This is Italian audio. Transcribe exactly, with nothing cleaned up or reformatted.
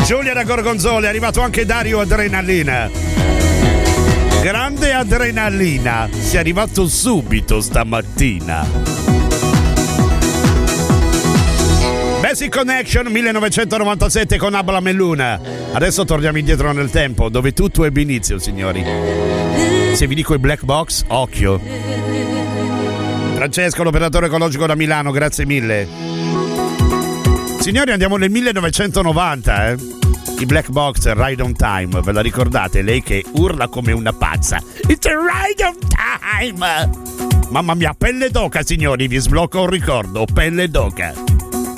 Giulia da Gorgonzola, è arrivato anche Dario Adrenalina. Grande adrenalina, sei arrivato subito stamattina. Basic Connection millenovecentonovantasette con Abba la Melluna. Adesso torniamo indietro nel tempo, dove tutto ebbe inizio, signori. Se vi dico i Black Box, occhio. Francesco, l'operatore ecologico da Milano, grazie mille. Signori, andiamo nel millenovecentonovanta, eh. I Black Box, Ride on Time, ve la ricordate? Lei che urla come una pazza. It's a ride on time! Mamma mia, pelle d'oca, signori, vi sblocco un ricordo, pelle d'oca.